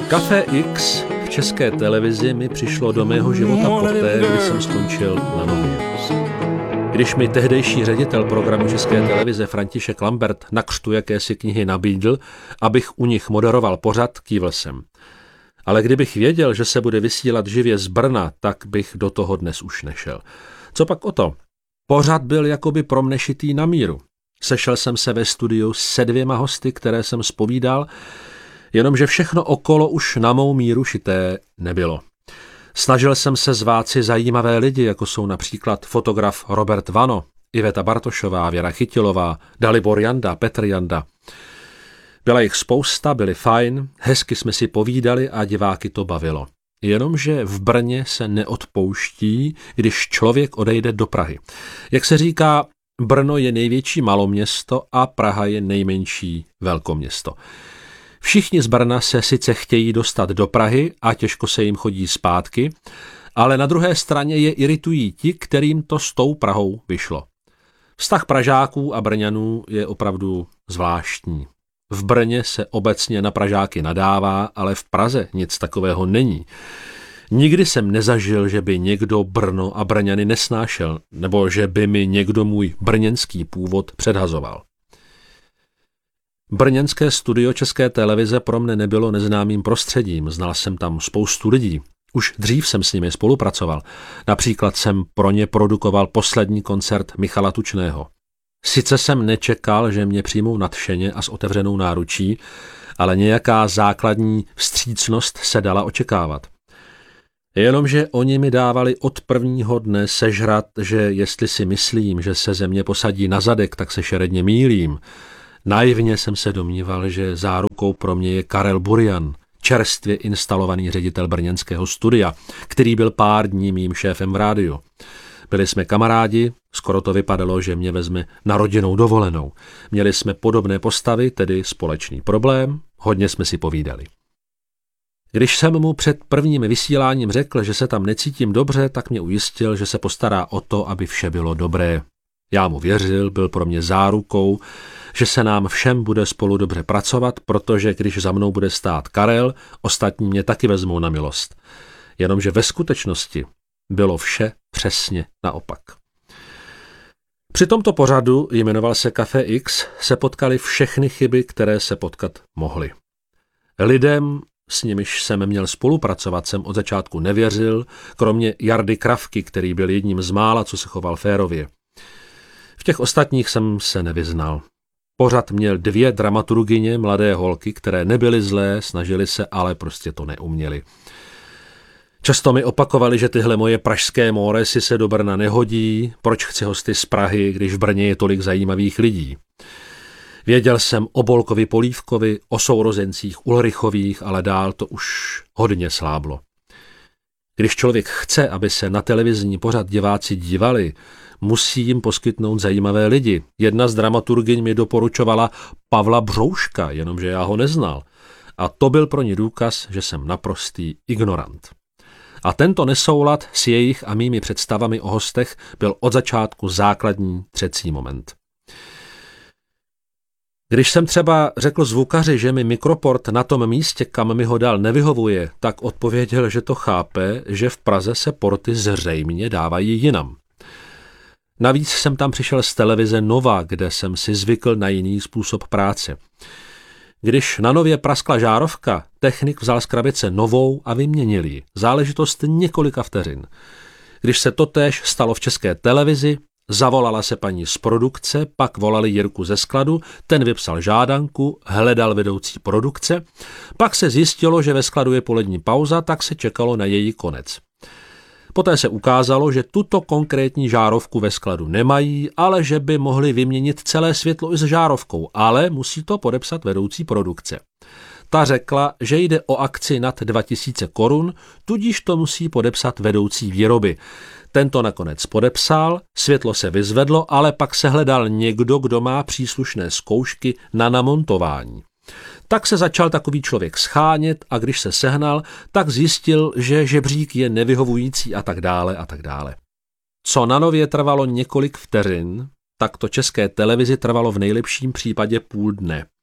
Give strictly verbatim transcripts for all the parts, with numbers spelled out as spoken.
Café X v České televizi mi přišlo do mého života poté, kdy jsem skončil na Nově. Když mi tehdejší ředitel programu České televize František Lambert na křtu jakési knihy nabídl, abych u nich moderoval pořad, kývl jsem. Ale kdybych věděl, že se bude vysílat živě z Brna, tak bych do toho dnes už nešel. Co pak o to? Pořad byl jakoby pro mne šitý na míru. Sešel jsem se ve studiu se dvěma hosty, které jsem zpovídal, jenomže všechno okolo už na mou míru šité nebylo. Snažil jsem se zvát si zajímavé lidi, jako jsou například fotograf Robert Vano, Iveta Bartošová, Věra Chytilová, Dalibor Janda, Petr Janda. Byla jich spousta, byli fajn, hezky jsme si povídali a diváky to bavilo. Jenomže v Brně se neodpouští, když člověk odejde do Prahy. Jak se říká, Brno je největší maloměsto a Praha je nejmenší velkoměsto. Všichni z Brna se sice chtějí dostat do Prahy a těžko se jim chodí zpátky, ale na druhé straně je iritují ti, kterým to s tou Prahou vyšlo. Vztah Pražáků a Brňanů je opravdu zvláštní. V Brně se obecně na Pražáky nadává, ale v Praze nic takového není. Nikdy jsem nezažil, že by někdo Brno a Brňany nesnášel, nebo že by mi někdo můj brněnský původ předhazoval. Brněnské studio České televize pro mne nebylo neznámým prostředím, znal jsem tam spoustu lidí. Už dřív jsem s nimi spolupracoval. Například jsem pro ně produkoval poslední koncert Michala Tučného. Sice jsem nečekal, že mě přijmou nadšeně a s otevřenou náručí, ale nějaká základní vstřícnost se dala očekávat. Jenomže oni mi dávali od prvního dne sežrat, že jestli si myslím, že se ze mě posadí na zadek, tak se šeredně mýlím. Naivně jsem se domníval, že zárukou pro mě je Karel Burian, čerstvě instalovaný ředitel brněnského studia, který byl pár dní mým šéfem v rádiu. Byli jsme kamarádi, skoro to vypadalo, že mě vezme na rodinnou dovolenou. Měli jsme podobné postavy, tedy společný problém, hodně jsme si povídali. Když jsem mu před prvním vysíláním řekl, že se tam necítím dobře, tak mě ujistil, že se postará o to, aby vše bylo dobré. Já mu věřil, byl pro mě zárukou, že se nám všem bude spolu dobře pracovat, protože když za mnou bude stát Karel, ostatní mě taky vezmou na milost. Jenomže ve skutečnosti bylo vše přesně naopak. Při tomto pořadu, jmenoval se Café X, se potkaly všechny chyby, které se potkat mohly. Lidem, s nimiž jsem měl spolupracovat, jsem od začátku nevěřil, kromě Jardy Kravky, který byl jedním z mála, co se choval férově. V těch ostatních jsem se nevyznal. Pořad měl dvě dramaturgyně, mladé holky, které nebyly zlé, snažily se, ale prostě to neuměly. Často mi opakovali, že tyhle moje pražské móresy se do Brna nehodí, proč chci hosty z Prahy, když v Brně je tolik zajímavých lidí. Věděl jsem o Bolkovi Polívkovi, o sourozencích Ulrichových, ale dál to už hodně sláblo. Když člověk chce, aby se na televizní pořad diváci dívali, musí jim poskytnout zajímavé lidi. Jedna z dramaturgyň mi doporučovala Pavla Brouška, jenomže já ho neznal. A to byl pro ně důkaz, že jsem naprostý ignorant. A tento nesoulad s jejich a mými představami o hostech byl od začátku základní třecí moment. Když jsem třeba řekl zvukaři, že mi mikroport na tom místě, kam mi ho dal, nevyhovuje, tak odpověděl, že to chápe, že v Praze se porty zřejmě dávají jinam. Navíc jsem tam přišel z televize Nova, kde jsem si zvykl na jiný způsob práce. Když na Nově praskla žárovka, technik vzal z krabice novou a vyměnil ji. Záležitost několika vteřin. Když se totéž stalo v České televizi, zavolala se paní z produkce, pak volali Jirku ze skladu, ten vypsal žádanku, hledal vedoucí produkce, pak se zjistilo, že ve skladu je polední pauza, tak se čekalo na její konec. Poté se ukázalo, že tuto konkrétní žárovku ve skladu nemají, ale že by mohli vyměnit celé světlo i s žárovkou, ale musí to podepsat vedoucí produkce. Ta řekla, že jde o akci nad dva tisíce korun, tudíž to musí podepsat vedoucí výroby. Tento nakonec podepsal, světlo se vyzvedlo, ale pak se hledal někdo, kdo má příslušné zkoušky na namontování. Tak se začal takový člověk schánět a když se sehnal, tak zjistil, že žebřík je nevyhovující a tak dále a tak dále. Co na Nově trvalo několik vteřin, tak to České televizi trvalo v nejlepším případě půl dne.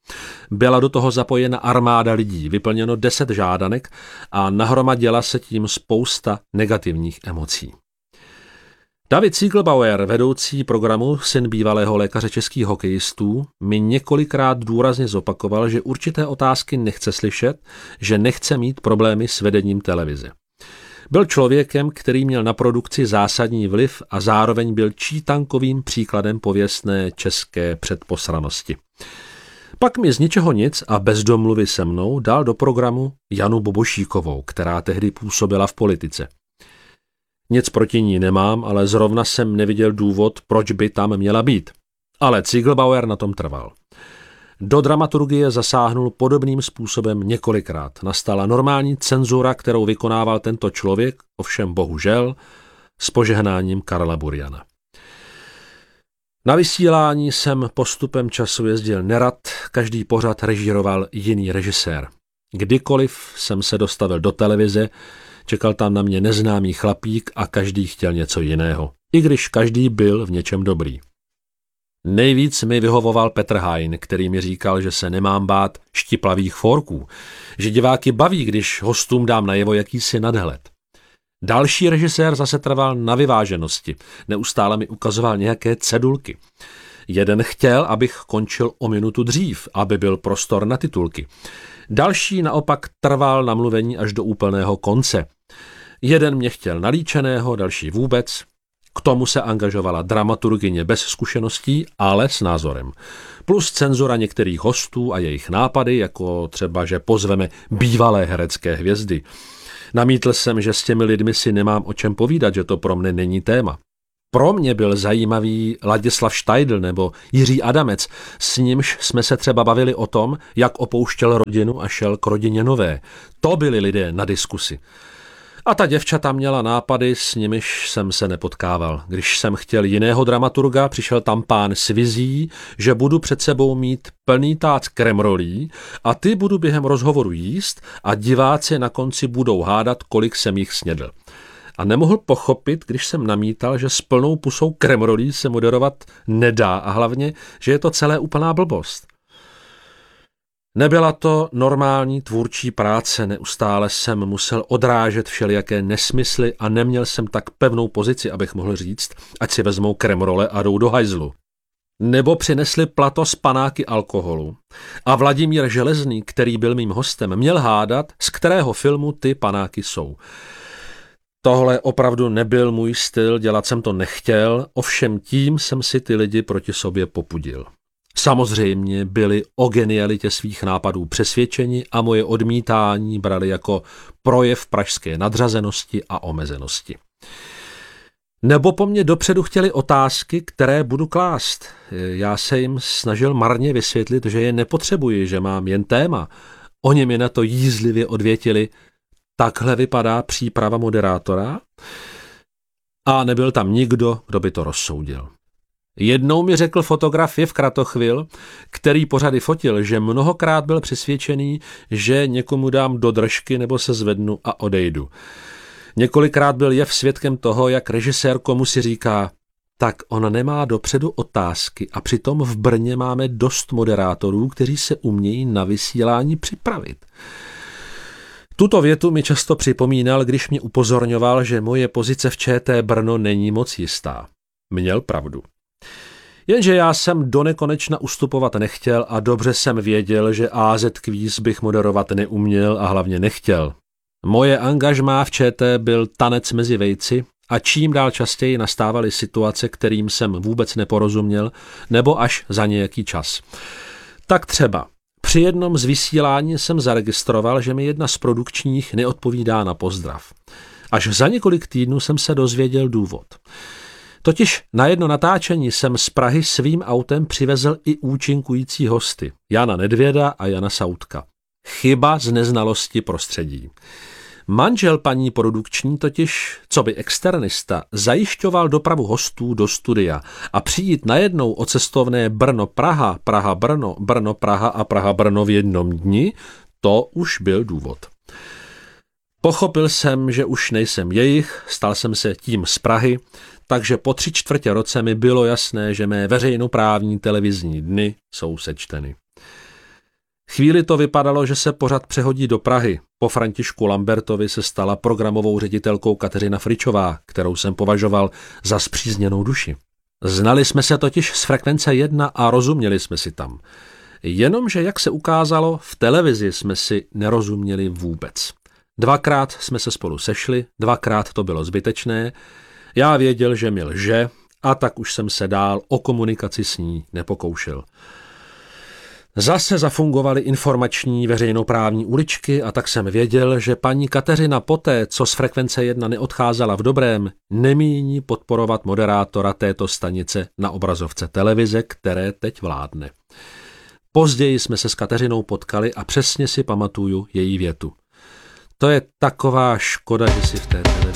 Byla do toho zapojena armáda lidí, vyplněno deset žádanek a nahromadila se tím spousta negativních emocí. David Ziegelbauer, vedoucí programu, syn bývalého lékaře českých hokejistů, mi několikrát důrazně zopakoval, že určité otázky nechce slyšet, že nechce mít problémy s vedením televize. Byl člověkem, který měl na produkci zásadní vliv a zároveň byl čítankovým příkladem pověstné české předposranosti. Pak mi z ničeho nic a bez domluvy se mnou dal do programu Janu Bobošíkovou, která tehdy působila v politice. Nic proti ní nemám, ale zrovna jsem neviděl důvod, proč by tam měla být. Ale Ziegelbauer na tom trval. Do dramaturgie zasáhnul podobným způsobem několikrát. Nastala normální cenzura, kterou vykonával tento člověk, ovšem bohužel s požehnáním Karla Buriana. Na vysílání jsem postupem času jezdil nerad, každý pořad režíroval jiný režisér. Kdykoliv jsem se dostavil do televize, čekal tam na mě neznámý chlapík a každý chtěl něco jiného, i když každý byl v něčem dobrý. Nejvíc mi vyhovoval Petr Hain, který mi říkal, že se nemám bát štiplavých forků, že diváky baví, když hostům dám najevo jakýsi nadhled. Další režisér zase trval na vyváženosti, neustále mi ukazoval nějaké cedulky. Jeden chtěl, abych končil o minutu dřív, aby byl prostor na titulky. Další naopak trval na mluvení až do úplného konce. Jeden mě chtěl nalíčeného, další vůbec. K tomu se angažovala dramaturgyně bez zkušeností, ale s názorem. Plus cenzura některých hostů a jejich nápady, jako třeba, že pozveme bývalé herecké hvězdy. Namítl jsem, že s těmi lidmi si nemám o čem povídat, že to pro mne není téma. Pro mě byl zajímavý Ladislav Štajdl nebo Jiří Adamec, s nímž jsme se třeba bavili o tom, jak opouštěl rodinu a šel k rodině nové. To byli lidé na diskusi. A ta děvčata měla nápady, s nimiž jsem se nepotkával. Když jsem chtěl jiného dramaturga, přišel tam pán s vizí, že budu před sebou mít plný tác kremrolí a ty budu během rozhovoru jíst a diváci na konci budou hádat, kolik jsem jich snědl. A nemohl pochopit, když jsem namítal, že s plnou pusou kremrolí se moderovat nedá a hlavně, že je to celé úplná blbost. Nebyla to normální tvůrčí práce, neustále jsem musel odrážet všelijaké nesmysly a neměl jsem tak pevnou pozici, abych mohl říct, ať si vezmou kremrole a jdou do hajzlu. Nebo přinesli plato z panáky alkoholu a Vladimír Železný, který byl mým hostem, měl hádat, z kterého filmu ty panáky jsou. Tohle opravdu nebyl můj styl, dělat jsem to nechtěl, ovšem tím jsem si ty lidi proti sobě popudil. Samozřejmě byli o genialitě svých nápadů přesvědčeni a moje odmítání brali jako projev pražské nadřazenosti a omezenosti. Nebo po mně dopředu chtěli otázky, které budu klást. Já se jim snažil marně vysvětlit, že je nepotřebuji, že mám jen téma. Oni mi na to jízlivě odvětili, takhle vypadá příprava moderátora? A nebyl tam nikdo, kdo by to rozsoudil. Jednou mi řekl fotograf Jev Kratochvil, který pořady fotil, že mnohokrát byl přesvědčený, že někomu dám do držky nebo se zvednu a odejdu. Několikrát byl Jev svědkem toho, jak režisér komu si říká, tak on nemá dopředu otázky a přitom v Brně máme dost moderátorů, kteří se umějí na vysílání připravit. Tuto větu mi často připomínal, když mě upozorňoval, že moje pozice v ČT Brno není moc jistá. Měl pravdu. Jenže já jsem do nekonečna ustupovat nechtěl a dobře jsem věděl, že á zet Quiz bych moderovat neuměl a hlavně nechtěl. Moje angažmá v ČT byl tanec mezi vejci a čím dál častěji nastávaly situace, kterým jsem vůbec neporozuměl, nebo až za nějaký čas. Tak třeba při jednom z vysílání jsem zaregistroval, že mi jedna z produkčních neodpovídá na pozdrav. Až za několik týdnů jsem se dozvěděl důvod. Totiž na jedno natáčení jsem z Prahy svým autem přivezl i účinkující hosty, Jana Nedvěda a Jana Sautka. Chyba z neznalosti prostředí. Manžel paní produkční totiž, co by externista, zajišťoval dopravu hostů do studia a přijít najednou o cestovné Brno-Praha, Praha-Brno, Brno-Praha a Praha-Brno v jednom dni, to už byl důvod. Pochopil jsem, že už nejsem jejich, stal jsem se tím z Prahy, takže po tři čtvrtě roce mi bylo jasné, že mé veřejnoprávní televizní dny jsou sečteny. Chvíli to vypadalo, že se pořad přehodí do Prahy. Po Františku Lambertovi se stala programovou ředitelkou Kateřina Fričová, kterou jsem považoval za spřízněnou duši. Znali jsme se totiž z Frekvence jedna a rozuměli jsme si tam. Jenomže, jak se ukázalo, v televizi jsme si nerozuměli vůbec. Dvakrát jsme se spolu sešli, dvakrát to bylo zbytečné. Já věděl, že mi lže, a tak už jsem se dál o komunikaci s ní nepokoušel. Zase zafungovaly informační veřejnoprávní uličky a tak jsem věděl, že paní Kateřina poté, co z Frekvence jedna neodcházela v dobrém, nemíní podporovat moderátora této stanice na obrazovce televize, které teď vládne. Později jsme se s Kateřinou potkali a přesně si pamatuju její větu. To je taková škoda, že si v té televizi